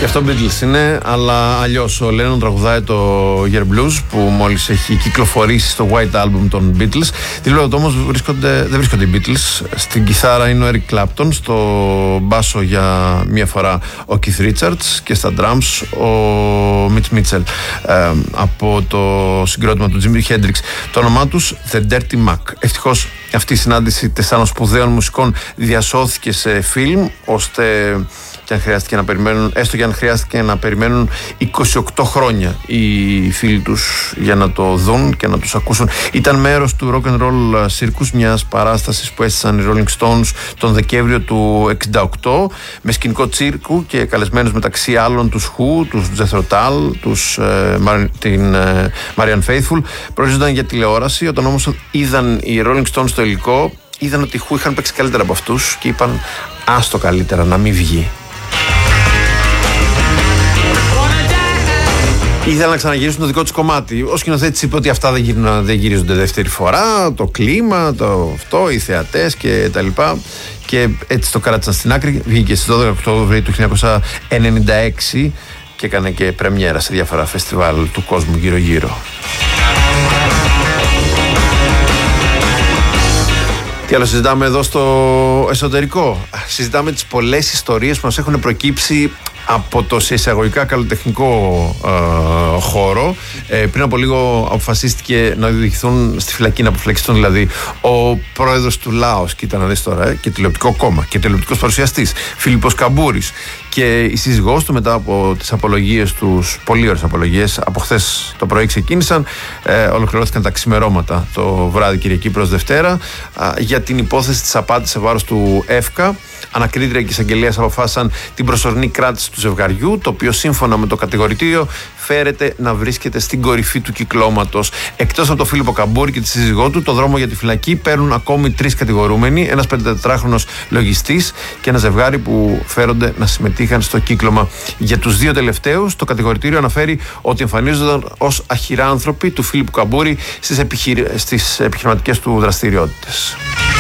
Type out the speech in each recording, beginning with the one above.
Και αυτό Beatles είναι, αλλά αλλιώς ο Lennon τραγουδάει το Year Blues που μόλις έχει κυκλοφορήσει στο White Album των Beatles. Δίπλα όμως δεν βρίσκονται οι Beatles. Στην κιθάρα είναι ο Eric Clapton, στο μπάσο για μία φορά ο Keith Richards και στα drums ο Mitch Mitchell από το συγκρότημα του Jimi Hendrix. Το όνομά τους The Dirty Mac. Ευτυχώς αυτή η συνάντηση 4 σπουδαίων μουσικών διασώθηκε σε φιλμ, ώστε και αν χρειάστηκε να περιμένουν, έστω και αν χρειάστηκε να περιμένουν 28 χρόνια οι φίλοι τους για να το δουν και να τους ακούσουν. Ήταν μέρος του Rock and Roll Circus, μιας παράστασης που έστησαν οι Rolling Stones τον Δεκέμβριο του 1968 με σκηνικό τσίρκου και καλεσμένους μεταξύ άλλων τους Who, τους Jethro Tull, την Marianne Faithfull. Προορίζονταν για τηλεόραση. Όταν όμως είδαν οι Rolling Stones το υλικό, είδαν ότι οι Who είχαν παίξει καλύτερα από αυτούς και είπαν άστο καλύτερα να μην βγει. Ήθελαν να ξαναγυρίσουν το δικό τους κομμάτι. Ο σκηνοθέτης είπε ότι αυτά δεν γυρίζονται δεύτερη φορά. Το κλίμα, οι θεατές και τα λοιπά. Και έτσι το κράτησαν στην άκρη. Βγήκε στις 12 Οκτωβρίου του 1996 και έκανε και πρεμιέρα σε διάφορα φεστιβάλ του κόσμου γύρω-γύρω. Τι άλλο συζητάμε εδώ στο εσωτερικό? Συζητάμε τις πολλές ιστορίες που μας έχουν προκύψει από το σε εισαγωγικά καλλιτεχνικό χώρο. Πριν από λίγο αποφασίστηκε να οδηγηθούν στη φυλακή, να αποφυλακιστούν δηλαδή ο πρόεδρος του ΛΑΟΣ, κοίτα να δεις τώρα, και τηλεοπτικό κόμμα και τηλεοπτικός παρουσιαστής Φίλιππος Καμπούρης, και η σύζυγός του μετά από τις απολογίες τους, πολύ ωραίες απολογίες, από χθες το πρωί ξεκίνησαν, ολοκληρώθηκαν τα ξημερώματα το βράδυ Κυριακή προς Δευτέρα, για την υπόθεση της απάτης σε βάρος του ΕΦΚΑ. Ανακρίτρια και εισαγγελίας αποφάσισαν την προσωρινή κράτηση του ζευγαριού, το οποίο σύμφωνα με το κατηγορητήριο φέρεται να βρίσκεται στην κορυφή του κυκλώματος. Εκτός από τον Φίλιππο Καμπούρη και τη σύζυγό του, το δρόμο για τη φυλακή παίρνουν ακόμη 3 κατηγορούμενοι, ένας 54χρονος λογιστής και ένα ζευγάρι που φέρονται να συμμετείχαν στο κύκλωμα. Για τους 2 τελευταίους, το κατηγορητήριο αναφέρει ότι εμφανίζονταν ως αχυράνθρωποι του Φίλιππου Καμπούρη στις επιχειρηματικές του δραστηριότητες.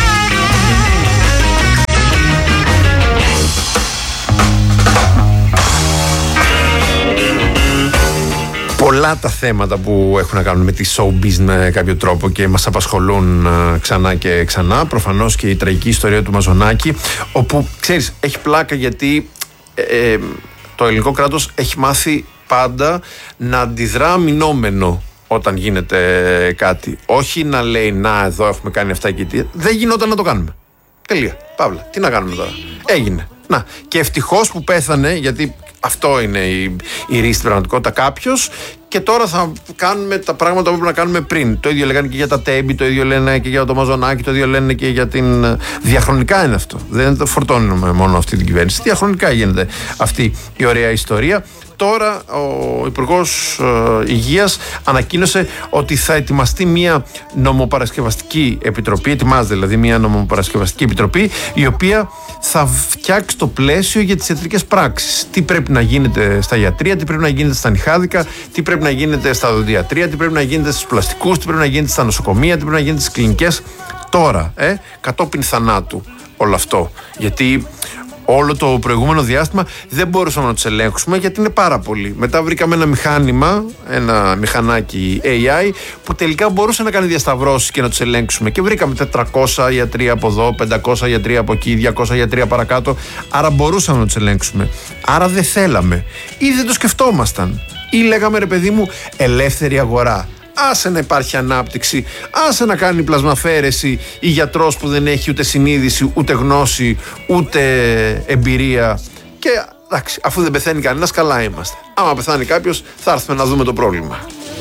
Πολλά τα θέματα που έχουν να κάνουν με τη showbiz με κάποιο τρόπο και μας απασχολούν ξανά και ξανά. Προφανώς και η τραγική ιστορία του Μαζονάκη, όπου ξέρεις έχει πλάκα γιατί το ελληνικό κράτος έχει μάθει πάντα να αντιδρά αμυνόμενο όταν γίνεται κάτι. Όχι να λέει να εδώ έχουμε κάνει αυτά και τι. Δεν γινόταν να το κάνουμε. Τελεία. Παύλα. Τι να κάνουμε τώρα. Έγινε. Να. Και ευτυχώς που πέθανε, γιατί αυτό είναι η ρίση στην πραγματικότητα, κάποιος, και τώρα θα κάνουμε τα πράγματα που πρέπει να κάνουμε πριν. Το ίδιο λέγανε και για τα Τέμπη, το ίδιο λένε και για το Μαζονάκη, το ίδιο λένε και για την. Διαχρονικά είναι αυτό. Δεν το φορτώνουμε μόνο αυτή την κυβέρνηση. Διαχρονικά γίνεται αυτή η ωραία ιστορία. Τώρα ο Υπουργός Υγείας ανακοίνωσε ότι θα ετοιμαστεί μια νομοπαρασκευαστική επιτροπή, ετοιμάζεται δηλαδή μια νομοπαρασκευαστική επιτροπή, η οποία θα φτιάξει το πλαίσιο για τις ιατρικές πράξεις. Τι πρέπει να γίνεται στα ιατρεία, τι πρέπει να γίνεται στα νυχάδικα, τι πρέπει να γίνεται στα οδοντιατρία, τι πρέπει να γίνεται στους πλαστικούς, τι πρέπει να γίνεται στα νοσοκομεία, τι πρέπει να γίνεται στις κλινικές. Τώρα, κατόπιν θανάτου όλο αυτό. Γιατί όλο το προηγούμενο διάστημα δεν μπορούσαμε να τους ελέγξουμε γιατί είναι πάρα πολλοί. Μετά βρήκαμε ένα μηχανάκι AI που τελικά μπορούσε να κάνει διασταυρώσεις και να τους ελέγξουμε. Και βρήκαμε 400 γιατροί από εδώ, 500 γιατροί από εκεί, 200 γιατροί παρακάτω. Άρα μπορούσαμε να τους ελέγξουμε. Άρα δεν θέλαμε. Ή δεν το σκεφτόμασταν. Ή λέγαμε ρε παιδί μου, ελεύθερη αγορά. Άσε να υπάρχει ανάπτυξη, άσε να κάνει πλασμαφέρεση η γιατρός που δεν έχει ούτε συνείδηση, ούτε γνώση, ούτε εμπειρία. Και εντάξει, αφού δεν πεθαίνει κανένας, καλά είμαστε. Άμα πεθάνει κάποιος, θα έρθουμε να δούμε το πρόβλημα.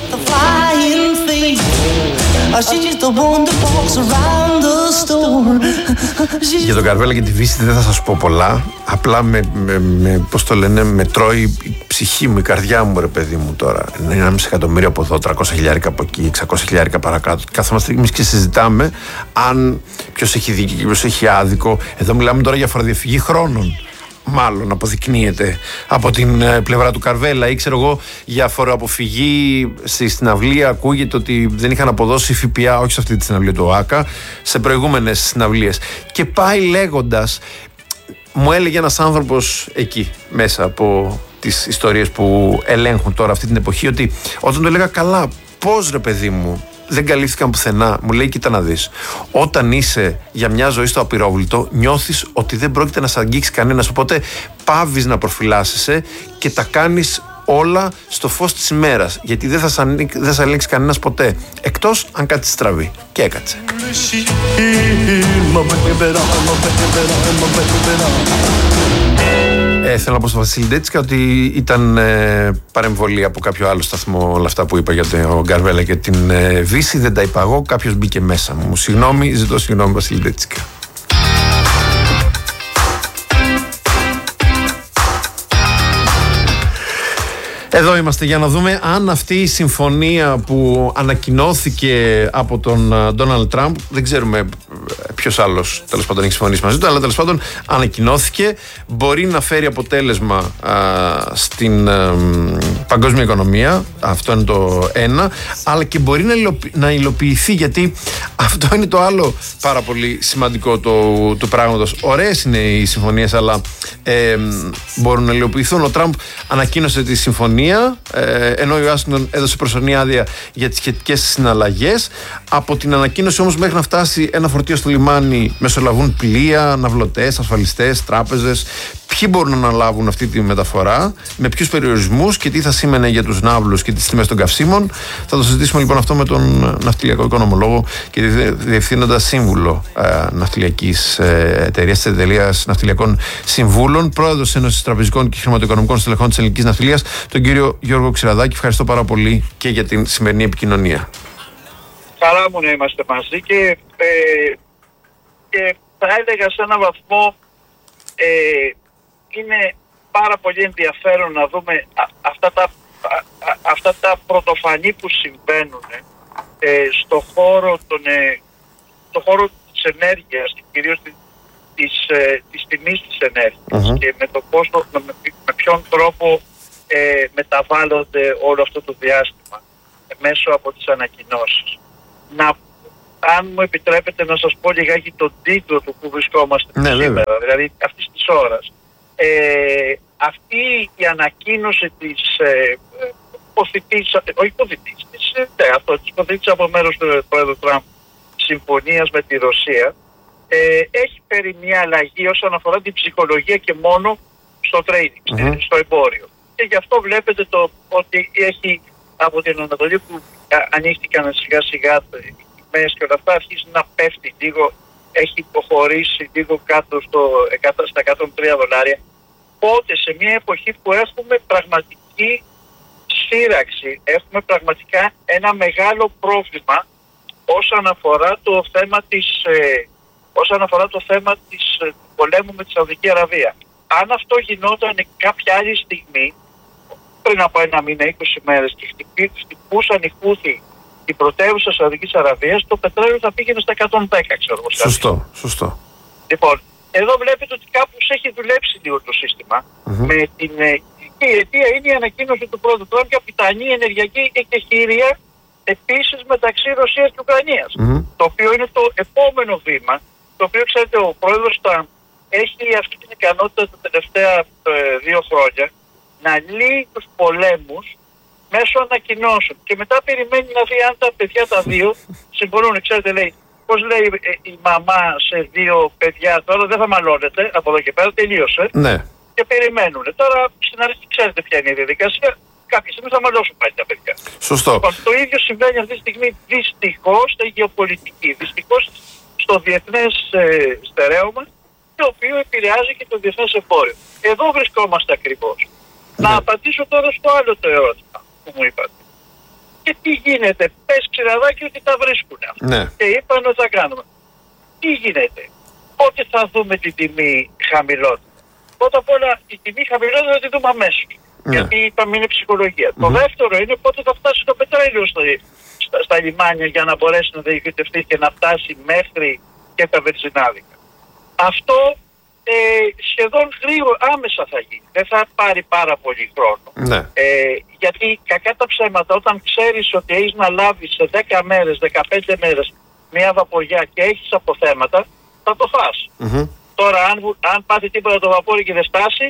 Για τον Καρβέλα και τη Βύση δεν θα σας πω πολλά. Απλά πώς το λένε, με τρώει η ψυχή μου, η καρδιά μου ρε παιδί μου τώρα. Είναι 1,5 εκατομμύριο από εδώ, 300.000 από εκεί, 600.000 παρακάτω. Καθόμαστε εμείς και συζητάμε αν ποιος έχει δίκιο και ποιος έχει άδικο. Εδώ μιλάμε τώρα για φοροδιαφυγή χρόνων. Μάλλον αποδεικνύεται από την πλευρά του Καρβέλα, ή ξέρω εγώ για φοροαποφυγή στη συναυλία. Ακούγεται ότι δεν είχαν αποδώσει ΦΠΑ, όχι σε αυτή τη συναυλία του ΟΑΚΑ, σε προηγούμενες συναυλίες. Και πάει λέγοντας, μου έλεγε ένας άνθρωπος εκεί μέσα από τις ιστορίες που ελέγχουν τώρα αυτή την εποχή, ότι όταν το έλεγα καλά, πώς ρε παιδί μου, δεν καλύφθηκαν πουθενά, μου λέει κοίτα να δεις, όταν είσαι για μια ζωή στο απειρόβλητο νιώθεις ότι δεν πρόκειται να σε αγγίξει κανένας, οπότε πάβεις να προφυλάσσεσαι και τα κάνεις όλα στο φως της ημέρας, γιατί δεν θα ελέγξει κανένας ποτέ, εκτός αν κάτσεις στραβή. Και έκατσε. Θέλω να πω στο Βασίλη Ντέτσικα ότι ήταν παρεμβολή από κάποιο άλλο σταθμό όλα αυτά που είπα για τον Γκαρβέλα και την Βύση. Δεν τα είπα εγώ, κάποιος μπήκε μέσα μου. Συγγνώμη, ζητώ συγγνώμη Βασίλη Ντέτσικα. Εδώ είμαστε για να δούμε αν αυτή η συμφωνία που ανακοινώθηκε από τον Ντόναλντ Τραμπ, δεν ξέρουμε ποιος άλλος τέλος πάντων έχει συμφωνήσει μαζί του, αλλά τέλος πάντων ανακοινώθηκε, μπορεί να φέρει αποτέλεσμα στην παγκόσμια οικονομία, αυτό είναι το ένα, αλλά και μπορεί να υλοποιηθεί, γιατί αυτό είναι το άλλο πάρα πολύ σημαντικό του πράγματος. Ωραίες είναι οι συμφωνίες, αλλά μπορούν να υλοποιηθούν. Ο Τραμπ ανακοίνωσε τη συμφωνία, ενώ η Ουάσιγκτον έδωσε προσωρινή άδεια για τις σχετικές συναλλαγές. Από την ανακοίνωση όμως μέχρι να φτάσει ένα φορτίο στο λιμάνι μεσολαβούν πλοία, ναυλωτές, ασφαλιστές, τράπεζες. Ποιοι μπορούν να αναλάβουν αυτή τη μεταφορά, με ποιους περιορισμούς και τι θα σήμαινε για τους ναύλους και τις τιμές των καυσίμων. Θα το συζητήσουμε λοιπόν αυτό με τον ναυτιλιακό οικονομολόγο και διευθύνοντα σύμβουλο ναυτιλιακής εταιρείας, της εταιρείας ναυτιλιακών συμβούλων, πρόεδρος Ένωσης Τραπεζικών και Χρηματοοικονομικών Στελεχών της Ελληνικής Ναυτιλίας, τον κύριο Γιώργο Ξηραδάκη. Ευχαριστώ πάρα πολύ και για την σημερινή επικοινωνία. Χαρά μου να είμαστε μαζί και θα έλεγα σε έναν βαθμό είναι πάρα πολύ ενδιαφέρον να δούμε αυτά τα πρωτοφανή που συμβαίνουν στο χώρο της ενέργειας και κυρίως της τιμής της ενέργειας και με το πώς, με ποιον τρόπο μεταβάλλονται όλο αυτό το διάστημα μέσω από τις ανακοινώσεις. Αν μου επιτρέπετε να σας πω λιγάκι τον τίτλο του που βρισκόμαστε σήμερα, δηλαδή αυτής της ώρας. Αυτή η ανακοίνωση της υποθητής από μέρους του Πρόεδρου Τραμπ συμφωνίας με τη Ρωσία έχει φέρει μια αλλαγή όσον αφορά την ψυχολογία και μόνο στο trading, στο εμπόριο. Και γι' αυτό βλέπετε ότι έχει από την Ανατολή που ανοίχτηκαν σιγά σιγά τιμές και όλα αυτά, αρχίζει να πέφτει λίγο, έχει υποχωρήσει λίγο κάτω στα $103. Οπότε σε μια εποχή που έχουμε πραγματική σύραξη, έχουμε πραγματικά ένα μεγάλο πρόβλημα όσον αφορά το θέμα του πολέμου με τη Σαουδική Αραβία. Αν αυτό γινόταν κάποια άλλη στιγμή, πριν από ένα μήνα, 20 μέρες, και χτυπούσαν οι Χούθι την πρωτεύουσα Σαουδικής Αραβίας, το πετρέλαιο θα πήγαινε στα 110, ξέρω εγώ. Σωστό. Λοιπόν, εδώ βλέπετε ότι κάπως έχει δουλέψει λίγο το σύστημα. Και η αιτία είναι η ανακοίνωση του Πρόεδρου Τραμπ για πιθανή ενεργειακή εκεχηρία επίσης μεταξύ Ρωσίας και Ουκρανίας. Το οποίο είναι το επόμενο βήμα, το οποίο ξέρετε ο Πρόεδρος Τραμπ έχει αυτή την ικανότητα τα τελευταία 2 χρόνια να λύει τους πολέμους μέσω ανακοινώσεων. Και μετά περιμένει να δει αν τα παιδιά τα δύο συμφωνούν. Ξέρετε, λέει, πώς λέει η μαμά σε 2 παιδιά, τώρα δεν θα μαλώνετε, από εδώ και πέρα τελείωσε. Ναι. Και περιμένουν. Τώρα στην αρχή ξέρετε ποια είναι η διαδικασία. Κάποια στιγμή θα μαλώσουν πάλι τα παιδιά. Σωστό. Λοιπόν, το ίδιο συμβαίνει αυτή τη στιγμή δυστυχώς στη γεωπολιτική. Δυστυχώς στο διεθνές στερέωμα, το οποίο επηρεάζει και το διεθνές εμπόριο. Εδώ βρισκόμαστε ακριβώς. Ναι. Να απαντήσω τώρα στο άλλο το ερώτημα που μου είπατε. Και τι γίνεται, πες Ξηραδάκη ότι τα βρίσκουν αυτά. Ναι. Και είπαν ότι θα κάνουμε. Τι γίνεται, πότε θα δούμε την τιμή χαμηλότερη. Πρώτα απ' όλα η τιμή χαμηλότερη θα τη δούμε αμέσως. Ναι. Γιατί είπαμε είναι ψυχολογία. Το δεύτερο είναι πότε θα φτάσει το πετρέλαιο στα λιμάνια για να μπορέσει να διοικητευτεί και να φτάσει μέχρι και τα βενζινάδικα. Αυτό σχεδόν γρήγορα άμεσα θα γίνει. Δεν θα πάρει πάρα πολύ χρόνο. Ναι. Γιατί κακά τα ψέματα, όταν ξέρεις ότι έχεις να λάβεις σε 10 μέρες, 15 μέρες μια βαποριά και έχεις αποθέματα, θα το φας. Τώρα αν πάθει τίποτα το βαπόρι και δεν στάσει,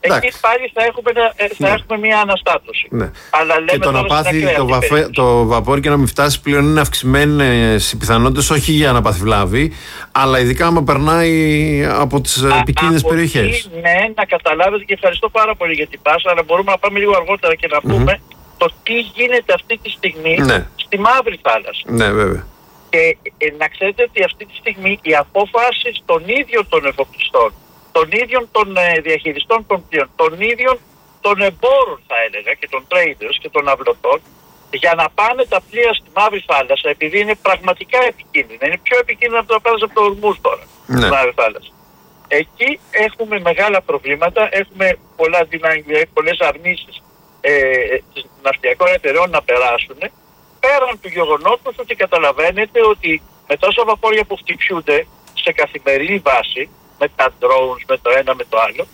εκεί πάλι θα έχουμε μια αναστάτωση. Ναι. Αλλά λέμε και το να πάθει το βαπόρι και να μην φτάσει πλέον είναι αυξημένες οι πιθανότητες, όχι για να πάθει βλάβη, αλλά ειδικά άμα περνάει από τις επικίνδυνες περιοχές. Ναι, να καταλάβετε, και ευχαριστώ πάρα πολύ για την πάσα, αλλά μπορούμε να πάμε λίγο αργότερα και να πούμε το τι γίνεται αυτή τη στιγμή στη Μαύρη Θάλασσα. Ναι, βέβαια. Και να ξέρετε ότι αυτή τη στιγμή οι απόφασεις των ίδιων των εφοπλιστών, των ίδιων των διαχειριστών των πλοίων, των ίδιων των εμπόρων θα έλεγα και των traders και των αυλωτών, για να πάνε τα πλοία στη Μαύρη Θάλασσα, επειδή είναι πραγματικά επικίνδυνα. Είναι πιο επικίνδυνα από το να πάνε από το Ορμούζ τώρα, στη Μαύρη Θάλασσα. Εκεί έχουμε μεγάλα προβλήματα, έχουμε πολλές αρνήσεις ναυτιακών εταιρεών να περάσουν, πέραν του γεγονότος ότι καταλαβαίνετε ότι με τόσα βαπόρια που χτυπιούνται σε καθημερινή βάση, με τα drones, με το ένα με το άλλο,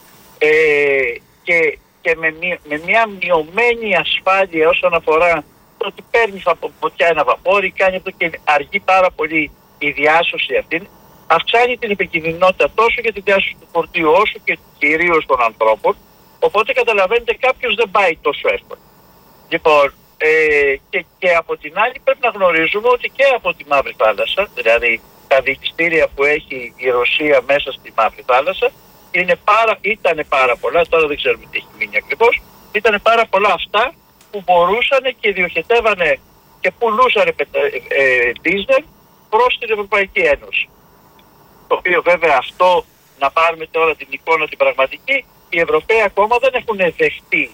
και με μια μειωμένη ασφάλεια όσον αφορά το ότι παίρνει φωτιά ένα βαπόρι, κάνει αυτό και αργεί πάρα πολύ η διάσωση αυτή, αυξάνει την επικινδυνότητα τόσο για τη διάσωση του φορτίου όσο και κυρίως των ανθρώπων. Οπότε καταλαβαίνετε, κάποιος δεν πάει τόσο εύκολα. Λοιπόν, και από την άλλη πρέπει να γνωρίζουμε ότι και από τη Μαύρη Θάλασσα, δηλαδή τα διοικητήρια που έχει η Ρωσία μέσα στη Μαύρη Θάλασσα, ήταν πάρα πολλά, τώρα δεν ξέρουμε τι έχει μείνει ακριβώς, ήταν πάρα πολλά αυτά που μπορούσαν και διοχετεύανε και πουλούσαν δίζελ προς την Ευρωπαϊκή Ένωση. Το οποίο βέβαια αυτό, να πάρουμε τώρα την εικόνα την πραγματική, οι Ευρωπαίοι ακόμα δεν έχουν δεχτεί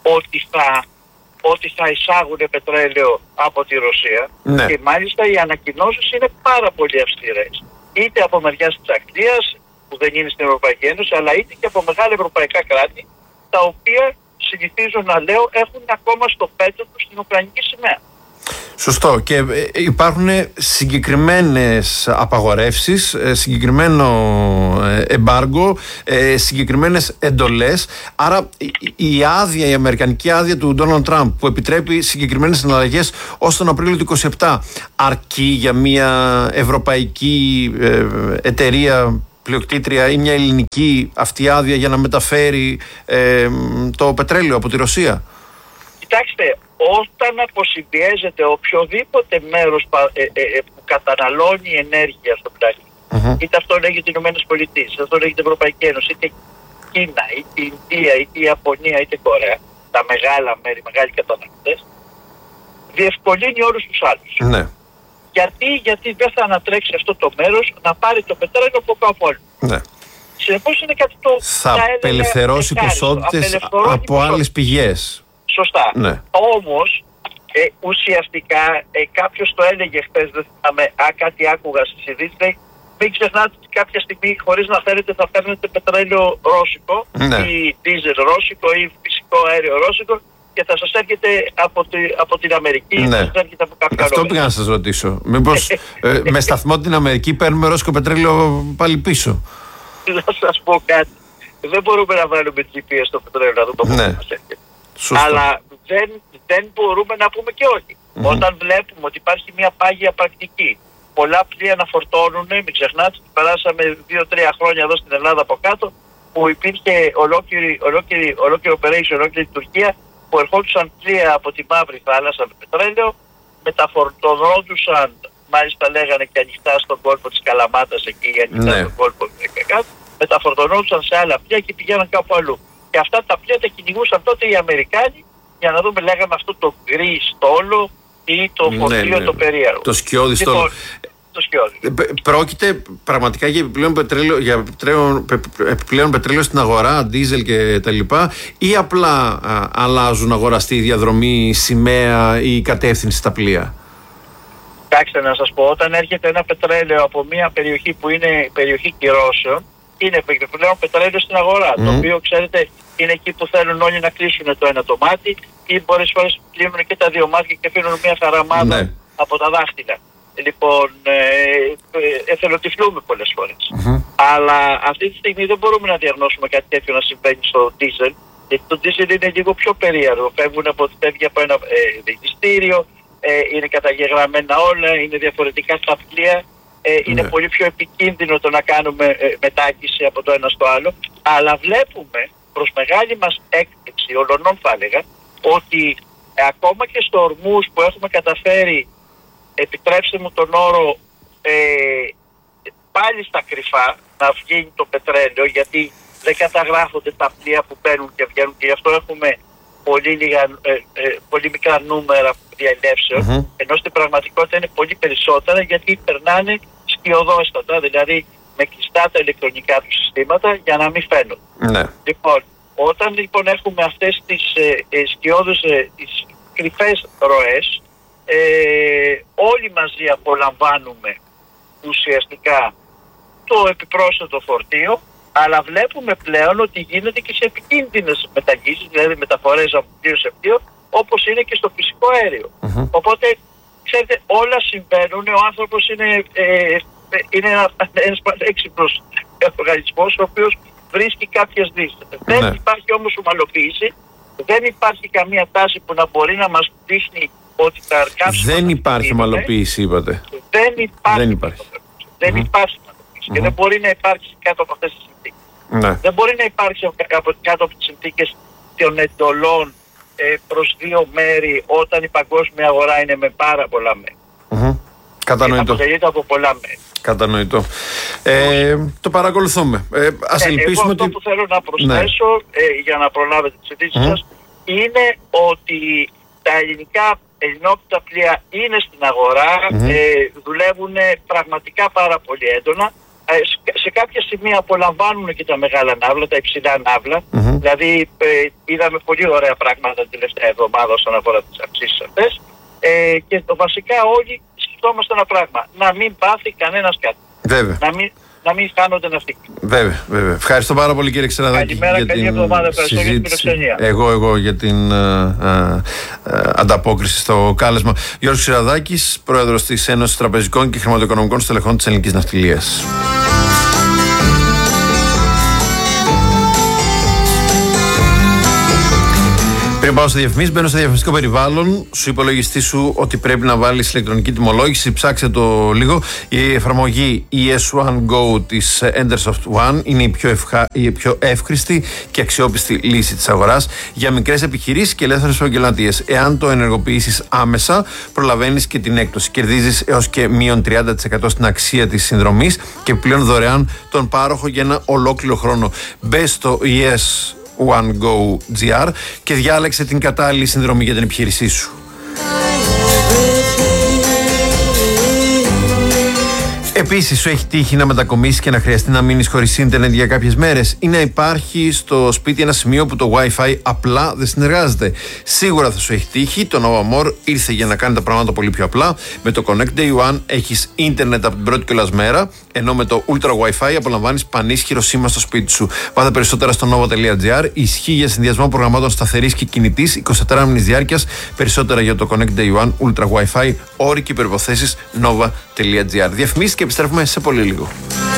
ότι θα εισάγουν πετρέλαιο από τη Ρωσία. Ναι. Και μάλιστα οι ανακοινώσεις είναι πάρα πολύ αυστηρές. Είτε από μεριάς της Αγγλίας, που δεν είναι στην Ευρωπαϊκή Ένωση, αλλά είτε και από μεγάλα ευρωπαϊκά κράτη, τα οποία συνηθίζω να λέω έχουν ακόμα στο πέτρο τους την ουκρανική σημαία. Σωστό. Και υπάρχουν συγκεκριμένες απαγορεύσεις, συγκεκριμένο εμπάργκο, συγκεκριμένες εντολές. Άρα η αμερικανική άδεια του Ντόναλντ Τραμπ που επιτρέπει συγκεκριμένες συναλλαγές ως τον Απρίλιο του 2027 αρκεί για μια ευρωπαϊκή εταιρεία πλειοκτήτρια ή μια ελληνική αυτή άδεια για να μεταφέρει το πετρέλαιο από τη Ρωσία? Κοιτάξτε, όταν αποσυμπιέζεται οποιοδήποτε μέρος που καταναλώνει ενέργεια στον πλανήτη, είτε αυτό λέγεται οι Ηνωμένες Πολιτείες, είτε αυτό λέγεται η Ευρωπαϊκή Ένωση, είτε Κίνα, είτε η Ινδία, είτε η Ιαπωνία, είτε η Κορέα, τα μεγάλα μέρη, μεγάλοι καταναλωτές, διευκολύνει όλους τους άλλους. Ναι. Γιατί δεν θα ανατρέξει αυτό το μέρος να πάρει το πετρέλαιο από κάπου άλλο. Ναι. Συνεπώς είναι κάτι το θα απελευθερώσει ποσότητες από άλλες πηγές. Σωστά. Ναι. Όμως, ουσιαστικά, κάποιος το έλεγε χθες, δεν θυμάμαι, κάτι άκουγα στις ειδήσεις, λέει, μην ξεχνάτε ότι κάποια στιγμή, χωρίς να θέλετε, θα παίρνετε πετρέλαιο ρώσικο, ή δίζελ ρώσικο, ή φυσικό αέριο ρώσικο, και θα σας έρχεται από την Αμερική, θα σας έρχεται από κάποιο άλλο. Αυτό πήγα να σας ρωτήσω. Μήπως με σταθμό την Αμερική παίρνουμε ρώσικο πετρέλαιο πάλι πίσω? Να σας πω κάτι. Δεν μπορούμε να βάλουμε GPS στο πετρέλαιο να δούμε πού μας έρχεται. Σωστό. Αλλά δεν μπορούμε να πούμε και όχι. Όταν βλέπουμε ότι υπάρχει μια πάγια πρακτική, πολλά πλοία να φορτώνουν, μην ξεχνάτε ότι περάσαμε 2-3 χρόνια εδώ στην Ελλάδα από κάτω, που υπήρχε ολόκληρη operation, ολόκληρη Τουρκία, που ερχόντουσαν πλοία από τη Μαύρη Θάλασσα με πετρέλαιο, μεταφορτωνόντουσαν, μάλιστα λέγανε και ανοιχτά στον κόλπο της Καλαμάτας εκεί, ανοιχτά στον κόλπο του μεταφορτωνόντουσαν σε άλλα πλοία και πηγαίναν κάπου αλλού. Και αυτά τα πλοία τα κυνηγούσαν τότε οι Αμερικάνοι, για να δούμε, λέγαμε αυτό το γκρι στόλο ή το φορτίο το περίεργο. Το σκιώδη στόλο. Το σκιώδη. Πρόκειται πραγματικά για επιπλέον πετρέλαιο στην αγορά, ντίζελ και τα λοιπά, ή απλά αλλάζουν αγοραστή διαδρομή, σημαία ή κατεύθυνση στα πλοία? Κοιτάξτε, να σας πω, όταν έρχεται ένα πετρέλαιο από μια περιοχή που είναι περιοχή κυρώσεων, είναι επιπλέον πετρέλαιο στην αγορά. Το οποίο, ξέρετε, είναι εκεί που θέλουν όλοι να κλείσουν το ένα το μάτι, ή πολλές φορές κλείνουν και τα δύο μάτια και αφήνουν μια χαραμάδα από τα δάχτυλα. Λοιπόν, εθελοτυφλούμε πολλές φορές. Αλλά αυτή τη στιγμή δεν μπορούμε να διαγνώσουμε κάτι τέτοιο να συμβαίνει στο ντίζελ, γιατί το ντίζελ είναι λίγο πιο περίεργο. Φεύγει από ένα δικτύριο, είναι καταγεγραμμένα όλα, είναι διαφορετικά τα πλοία. Είναι πολύ πιο επικίνδυνο το να κάνουμε μετάκιση από το ένα στο άλλο. Αλλά βλέπουμε προς μεγάλη μας έκπληξη, ολονών θα έλεγα, ότι ακόμα και στο Ορμούζ που έχουμε καταφέρει, επιτρέψτε μου τον όρο, πάλι στα κρυφά να βγαίνει το πετρέλαιο, γιατί δεν καταγράφονται τα πλοία που μπαίνουν και βγαίνουν και γι' αυτό έχουμε πολύ μικρά νούμερα διαλέψεων, ενώ στην πραγματικότητα είναι πολύ περισσότερα γιατί περνάνε σκιωδόστατα, δηλαδή με κλειστά τα ηλεκτρονικά του συστήματα για να μην φαίνονται. Ναι. Λοιπόν, όταν λοιπόν έχουμε αυτές τις σκιώδεις, τις κρυφές ροές, όλοι μαζί απολαμβάνουμε ουσιαστικά το επιπρόσθετο φορτίο, αλλά βλέπουμε πλέον ότι γίνεται και σε επικίνδυνες μεταγγίσεις, δηλαδή μεταφορές από πλοίο σε πλοίο, όπως είναι και στο φυσικό αέριο. Οπότε, ξέρετε, όλα συμβαίνουν. Ο άνθρωπος είναι ένας πανέξυπνος οργανισμός, ο οποίος βρίσκει κάποιες λύσεις. Δεν υπάρχει όμως ομαλοποίηση, δεν υπάρχει καμία τάση που να μπορεί να μας δείχνει ότι τα αρκάψιμα... Δεν υπάρχει ομαλοποίηση, είπατε. Δεν υπάρχει. Δεν υπάρχει ομαλοποίηση και δεν μπορεί να υπάρξει κάτω από αυτές τις συνθήκες. Δεν μπορεί να υπάρξει κάτω από τις συνθήκες των εντολών προς δύο μέρη όταν η παγκόσμια αγορά είναι με πάρα πολλά μέρη. Κατανοητό. Αποτελείται από πολλά μέρη. Κατανοητό. Το παρακολουθούμε. Ας ελπίσουμε αυτό που θέλω να προσθέσω, για να προλάβετε τις ειδήσεις σας, είναι ότι τα ελληνόπλοια πλοία είναι στην αγορά, δουλεύουν πραγματικά πάρα πολύ έντονα. Σε κάποια σημεία απολαμβάνουν και τα μεγάλα ναύλα, τα υψηλά ναύλα. Δηλαδή είδαμε πολύ ωραία πράγματα την τελευταία εβδομάδα όσον αφορά τις αυξήσεις αυτές. Και βασικά όλοι σκεφτόμαστε ένα πράγμα, να μην πάθει κανένας κάτι. Βέβαια. Να μην χάνονται ναυτικοί. Βέβαια. Ευχαριστώ πάρα πολύ, κύριε Ξηραδάκη. Καλημέρα, για καλή την εβδομάδα. Ευχαριστώ για την φιλοξενία. Εγώ για την ανταπόκριση στο κάλεσμα. Γιώργος Ξηραδάκης, πρόεδρος της Ένωσης Τραπεζικών και Χρηματοοικονομικών Στελεχών της Ελληνικής Ναυτιλίας. Πριν πάω σε διαφημίσεις, μπαίνω στο διαφημιστικό περιβάλλον. Σου υπολογιστή σου ότι πρέπει να βάλεις ηλεκτρονική τιμολόγηση. Ψάξε το λίγο. Η εφαρμογή ES1 Go της Endersoft One είναι η πιο εύχρηστη και αξιόπιστη λύση της αγοράς για μικρές επιχειρήσεις και ελεύθερους επαγγελματίες. Εάν το ενεργοποιήσεις άμεσα, προλαβαίνεις και την έκπτωση. Κερδίζεις έως και μείον 30% στην αξία της συνδρομής και πλέον δωρεάν τον πάροχο για ένα ολόκληρο χρόνο. Μπες στο ES1Go.gr και διάλεξε την κατάλληλη συνδρομή για την επιχείρησή σου. Επίσης, σου έχει τύχει να μετακομίσεις και να χρειαστεί να μείνεις χωρίς ίντερνετ για κάποιες μέρες ή να υπάρχει στο σπίτι ένα σημείο που το Wi-Fi απλά δεν συνεργάζεται? Σίγουρα θα σου έχει τύχει. Το Nova More ήρθε για να κάνει τα πράγματα πολύ πιο απλά. Με το Connect Day One έχεις ίντερνετ από την πρώτη κιόλας μέρα, ενώ με το Ultra Wi-Fi απολαμβάνεις πανίσχυρο σήμα στο σπίτι σου. Μάθε περισσότερα στο nova.gr. Ισχύει για συνδυασμό προγραμμάτων σταθερής και κινητής 24 μήνες διάρκειας. Περισσότερα για το Connect Day One Ultra Wi-Fi. Όροι και υπερποθέσεις nova.gr. Διαφημίσεις και επιστρέφουμε σε πολύ λίγο.